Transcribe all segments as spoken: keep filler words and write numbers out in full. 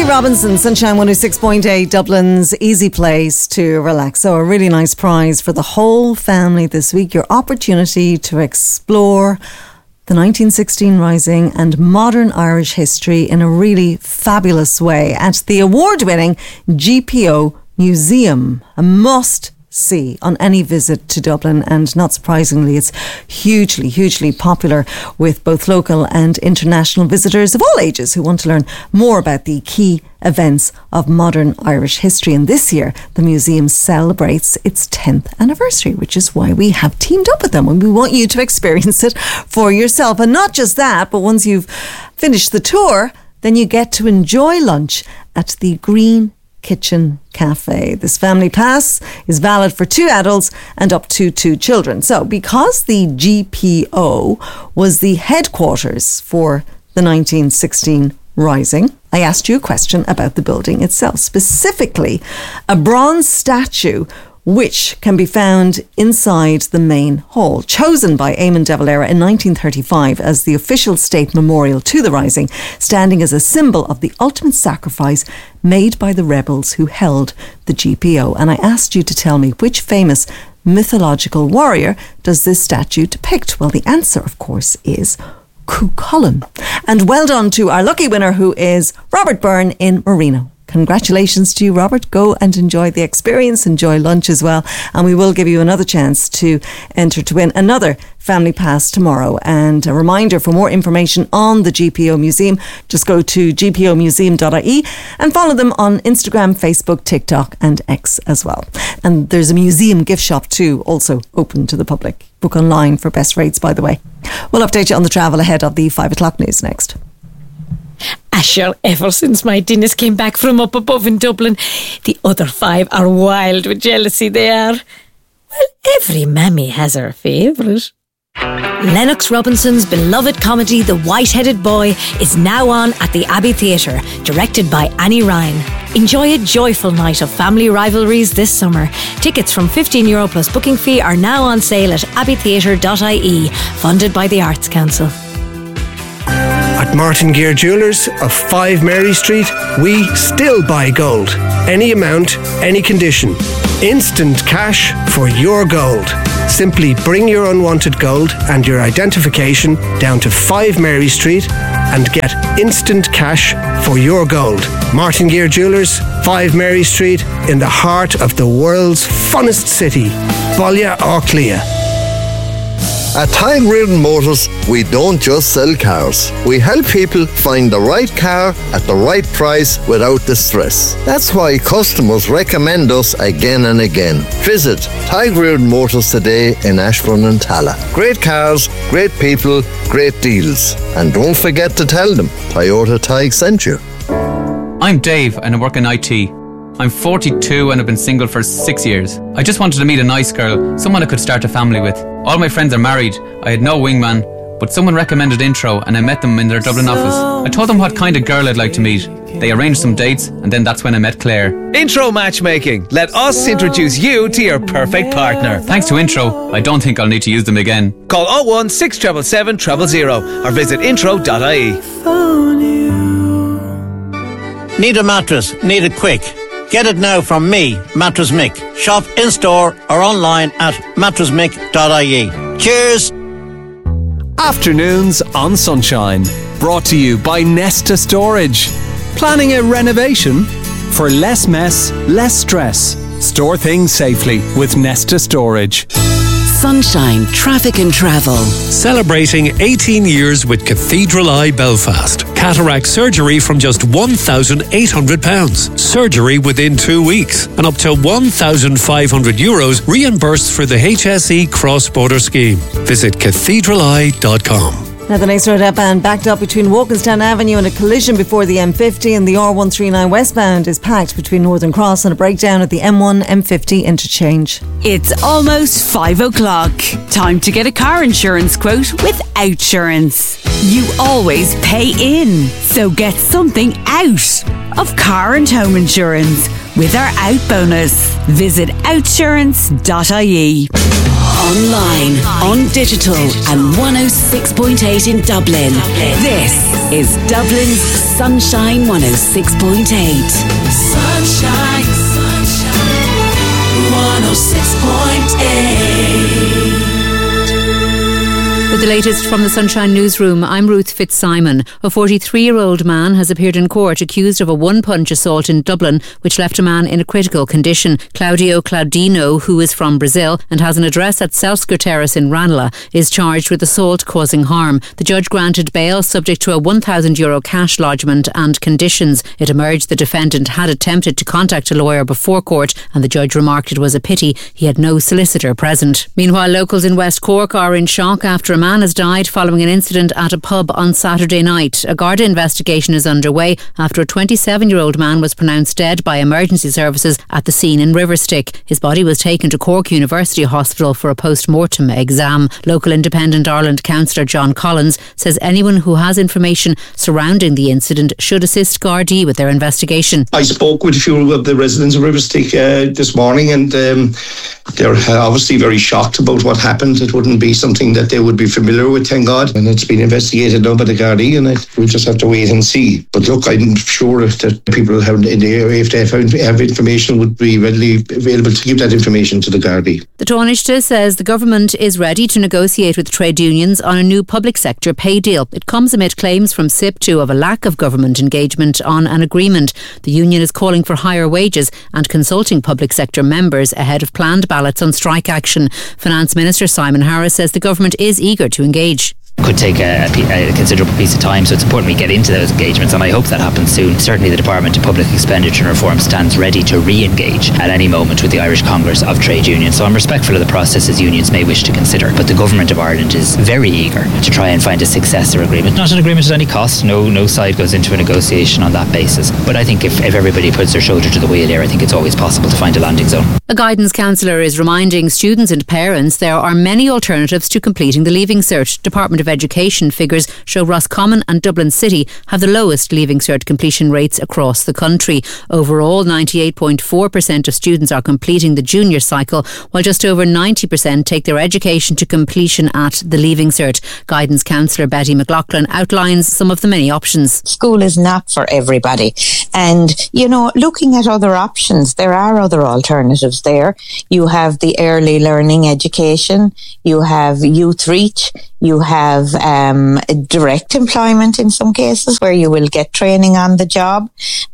Lockie Robinson, Sunshine one oh six point eight, Dublin's easy place to relax. So a really nice prize for the whole family this week. Your opportunity to explore the nineteen sixteen Rising and modern Irish history in a really fabulous way at the award-winning G P O Museum. A must see on any visit to Dublin, and not surprisingly it's hugely hugely popular with both local and international visitors of all ages who want to learn more about the key events of modern Irish history. And this year the museum celebrates its tenth anniversary, which is why we have teamed up with them, and we want you to experience it for yourself. And not just that, but once you've finished the tour, then you get to enjoy lunch at the Green Kitchen Cafe. This family pass is valid for two adults and up to two children. So because the G P O was the headquarters for the nineteen sixteen Rising, I asked you a question about the building itself, specifically a bronze statue which can be found inside the main hall, chosen by Eamon de Valera in nineteen thirty-five as the official state memorial to the Rising, standing as a symbol of the ultimate sacrifice made by the rebels who held the G P O. And I asked you to tell me, which famous mythological warrior does this statue depict? Well, the answer, of course, is Cuchulainn. And well done to our lucky winner, who is Robert Byrne in Marino. Congratulations to you, Robert. Go and enjoy the experience. Enjoy lunch as well. And we will give you another chance to enter to win another family pass tomorrow. And a reminder, for more information on the G P O Museum, just go to g p o museum dot i e and follow them on Instagram, Facebook, TikTok and X as well. And there's a museum gift shop too, also open to the public. Book online for best rates, by the way. We'll update you on the travel ahead of the five o'clock news next. Asher, ever since my Dennis came back from up above in Dublin, the other five are wild with jealousy, they are. Well, every mammy has her favourite. Lennox Robinson's beloved comedy The White-Headed Boy is now on at the Abbey Theatre, directed by Annie Ryan. Enjoy a joyful night of family rivalries this summer. Tickets from fifteen euro plus booking fee are now on sale at abbey theatre dot i e, funded by the Arts Council. At Martin Gear Jewellers of five Mary Street, we still buy gold. Any amount, any condition. Instant cash for your gold. Simply bring your unwanted gold and your identification down to five Mary Street and get instant cash for your gold. Martin Gear Jewellers, five Mary Street, in the heart of the world's funnest city, Ballya or Clia. At Tadhg Riordan Motors, we don't just sell cars. We help people find the right car at the right price without the stress. That's why customers recommend us again and again. Visit Tadhg Riordan Motors today in Ashbourne and Tala. Great cars, great people, great deals. And don't forget to tell them Toyota Tadhg sent you. I'm Dave and I work in I T. I'm forty-two and I've been single for six years. I just wanted to meet a nice girl, someone I could start a family with. All my friends are married. I had no wingman, but someone recommended Intro and I met them in their Dublin office. I told them what kind of girl I'd like to meet. They arranged some dates and then that's when I met Claire. Intro Matchmaking. Let us introduce you to your perfect partner. Thanks to Intro, I don't think I'll need to use them again. Call oh one six seven seven zero zero zero or visit intro dot i e. Need a mattress? Need it quick? Get it now from me, Mattress Mick. Shop in-store or online at mattress mick dot i e. Cheers! Afternoons on Sunshine. Brought to you by Nesta Storage. Planning a renovation? For less mess, less stress. Store things safely with Nesta Storage. Sunshine Traffic and Travel. Celebrating eighteen years with Cathedral Eye Belfast. Cataract surgery from just one thousand eight hundred pounds. Surgery within two weeks. And up to one thousand five hundred euros reimbursed for the H S E cross-border scheme. Visit cathedral eye dot com. Now the next road up and backed up between Walkinstown Avenue and a collision before the M fifty, and the R one thirty-nine westbound is packed between Northern Cross and a breakdown at the M one M fifty interchange. It's almost five o'clock. Time to get a car insurance quote with Outsurance. You always pay in, so get something out of car and home insurance with our Out bonus. Visit outsurance dot i e. online, on digital, and one oh six point eight in Dublin. This is Dublin's Sunshine one oh six point eight. Sunshine, sunshine, one oh six point eight. With the latest from the Sunshine Newsroom, I'm Ruth Fitzsimon. A forty-three-year-old man has appeared in court accused of a one-punch assault in Dublin, which left a man in a critical condition. Claudio Claudino, who is from Brazil and has an address at Selsker Terrace in Ranelagh, is charged with assault causing harm. The judge granted bail subject to a one thousand euro cash lodgement and conditions. It emerged the defendant had attempted to contact a lawyer before court, and the judge remarked it was a pity he had no solicitor present. Meanwhile, locals in West Cork are in shock after a man has died following an incident at a pub on Saturday night. A Garda investigation is underway after a twenty-seven-year-old man was pronounced dead by emergency services at the scene in Riverstick. His body was taken to Cork University Hospital for a post-mortem exam. Local Independent Ireland councillor John Collins says anyone who has information surrounding the incident should assist Gardaí with their investigation. I spoke with a few of the residents of Riverstick uh, this morning, and um, they're obviously very shocked about what happened. It wouldn't be something that they would be familiar with, thank God, and it's been investigated now by the Gardaí, and it, we'll just have to wait and see. But look, I'm sure if the people have in the area, if they have information, would be readily available to give that information to the Gardaí. The Taoiseach says the government is ready to negotiate with trade unions on a new public sector pay deal. It comes amid claims from S I P two of a lack of government engagement on an agreement. The union is calling for higher wages and consulting public sector members ahead of planned ballots on strike action. Finance Minister Simon Harris says the government is eager to engage. Could take a, a considerable piece of time, so it's important we get into those engagements, and I hope that happens soon. Certainly the Department of Public Expenditure and Reform stands ready to re-engage at any moment with the Irish Congress of Trade Unions, so I'm respectful of the processes unions may wish to consider, but the Government of Ireland is very eager to try and find a successor agreement. Not an agreement at any cost, no no side goes into a negotiation on that basis, but I think if, if everybody puts their shoulder to the wheel here, I think it's always possible to find a landing zone. A guidance counsellor is reminding students and parents there are many alternatives to completing the Leaving Cert. Department of Education figures show Roscommon and Dublin City have the lowest Leaving Cert completion rates across the country. Overall, ninety-eight point four percent of students are completing the junior cycle, while just over ninety percent take their education to completion at the Leaving Cert. Guidance counsellor Betty McLaughlin outlines some of the many options. School is not for everybody. And, you know, looking at other options, there are other alternatives there. You have the early learning education, you have Youth Reach, you have um, direct employment in some cases where you will get training on the job.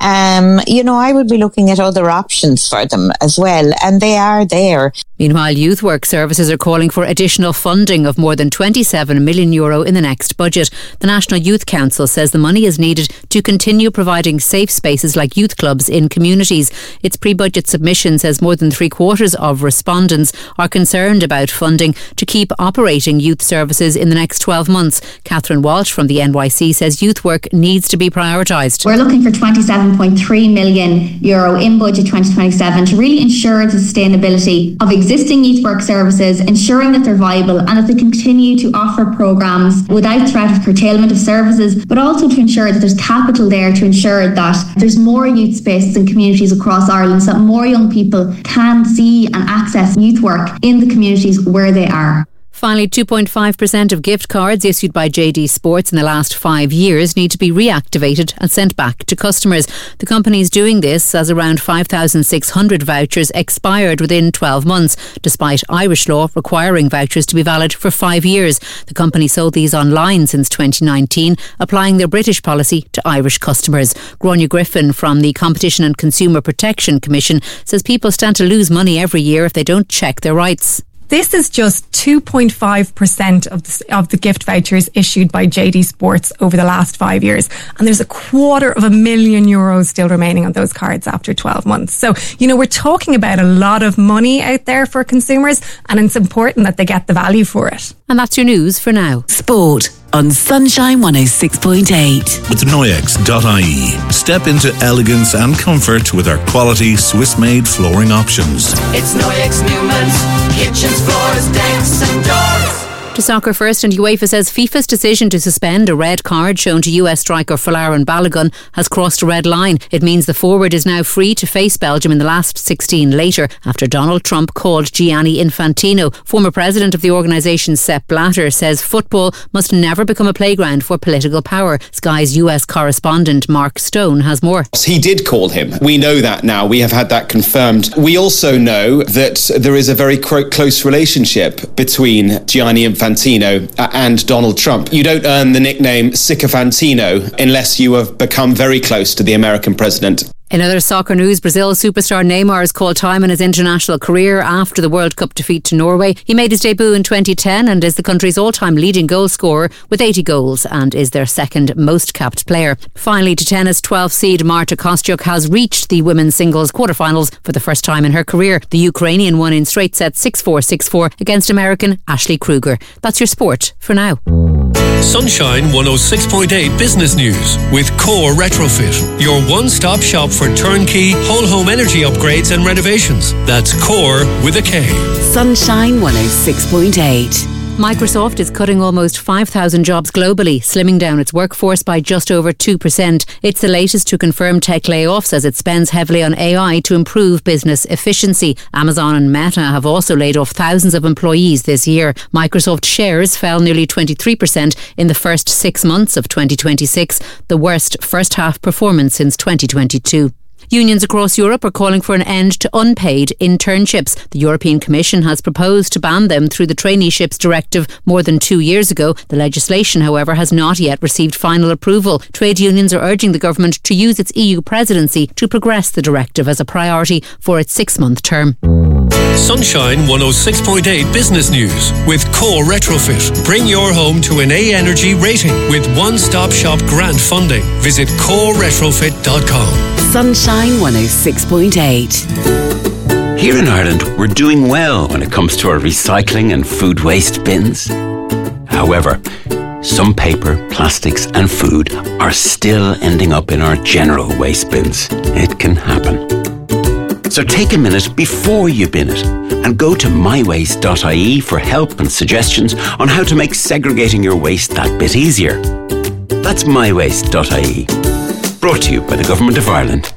Um, you know, I would be looking at other options for them as well, and they are there. Meanwhile, Youth Work Services are calling for additional funding of more than twenty-seven million euro in the next budget. The National Youth Council says the money is needed to continue providing safe spaces like youth clubs in communities. Its pre-budget submission says more than three quarters of respondents are concerned about funding to keep operating youth services in the next twelve months. Catherine Walsh from the N Y C says youth work needs to be prioritised. We're looking for twenty-seven point three million euro in budget twenty twenty-seven to really ensure the sustainability of existing youth work services, ensuring that they're viable and that they continue to offer programmes without threat of curtailment of services, but also to ensure that there's capital there to ensure that there's more youth spaces in communities across Ireland so that more young people can see and access youth work in the communities where they are. Finally, two point five percent of gift cards issued by J D Sports in the last five years need to be reactivated and sent back to customers. The company is doing this as around five thousand six hundred vouchers expired within twelve months, despite Irish law requiring vouchers to be valid for five years. The company sold these online since twenty nineteen, applying their British policy to Irish customers. Gráinne Griffin from the Competition and Consumer Protection Commission says people stand to lose money every year if they don't check their rights. This is just two point five percent of the, of the gift vouchers issued by J D Sports over the last five years. And there's a quarter of a million euros still remaining on those cards after twelve months. So, you know, we're talking about a lot of money out there for consumers, and it's important that they get the value for it. And that's your news for now. Sport on Sunshine one oh six point eight. With Noyex dot I E. Step into elegance and comfort with our quality Swiss-made flooring options. It's Noyex Newman's kitchens, floors, decks and doors. To soccer first, and UEFA says FIFA's decision to suspend a red card shown to U S striker Folarin Balogun has crossed a red line. It means the forward is now free to face Belgium in the last sixteen later after Donald Trump called Gianni Infantino. Former president of the organisation Sepp Blatter says football must never become a playground for political power. Sky's U S correspondent Mark Stone has more. He did call him. We know that now. We have had that confirmed. We also know that there is a very close relationship between Gianni Infantino and Donald Trump. You don't earn the nickname Sycophantino unless you have become very close to the American president. In other soccer news, Brazil superstar Neymar has called time in his international career after the World Cup defeat to Norway. He made his debut in twenty ten and is the country's all-time leading goal scorer with eighty goals and is their second most capped player. Finally, to tennis, twelfth seed Marta Kostyuk has reached the women's singles quarterfinals for the first time in her career. The Ukrainian won in straight sets six four, six four against American Ashley Kruger. That's your sport for now. Sunshine one oh six point eight Business News with Core Retrofit, your one-stop shop for turnkey whole home energy upgrades and renovations. That's Core with a K. Sunshine one oh six point eight. Microsoft is cutting almost five thousand jobs globally, slimming down its workforce by just over two percent. It's the latest to confirm tech layoffs as it spends heavily on A I to improve business efficiency. Amazon and Meta have also laid off thousands of employees this year. Microsoft shares fell nearly twenty-three percent in the first six months of twenty twenty-six, the worst first half performance since twenty twenty-two. Unions across Europe are calling for an end to unpaid internships. The European Commission has proposed to ban them through the Traineeships Directive more than two years ago. The legislation, however, has not yet received final approval. Trade unions are urging the government to use its E U presidency to progress the directive as a priority for its six-month term. Sunshine one oh six point eight Business News with Core Retrofit. Bring your home to an A Energy rating with one-stop shop grant funding. Visit core retrofit dot com. Sunshine one oh six point eight. Here in Ireland, we're doing well when it comes to our recycling and food waste bins. However, some paper, plastics and food are still ending up in our general waste bins. It can happen. So take a minute before you bin it and go to my waste dot I E for help and suggestions on how to make segregating your waste that bit easier. That's my waste dot I E. Brought to you by the Government of Ireland.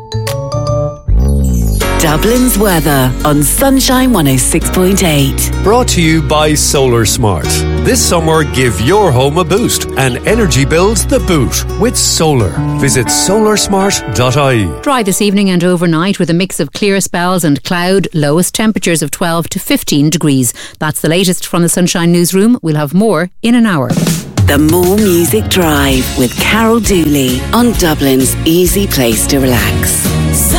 Dublin's weather on Sunshine one oh six point eight. Brought to you by Solar Smart. This summer, give your home a boost and energy bills the boot with solar. Visit solar smart dot I E. Dry this evening and overnight with a mix of clear spells and cloud, lowest temperatures of twelve to fifteen degrees. That's the latest from the Sunshine Newsroom. We'll have more in an hour. The More Music Drive with Carol Dooley on Dublin's easy place to relax.